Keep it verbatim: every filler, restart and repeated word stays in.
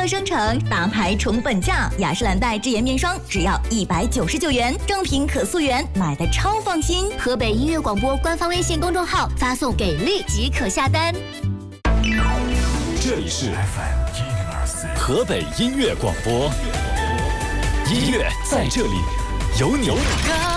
商城大牌宠本价，雅诗兰黛智颜面霜只要一百九十九元，正品可溯源，买的超放心。河北音乐广播官方微信公众号发送给力即可下单。 这里是 F M 一零二四河北音乐广播，音乐在这里有你。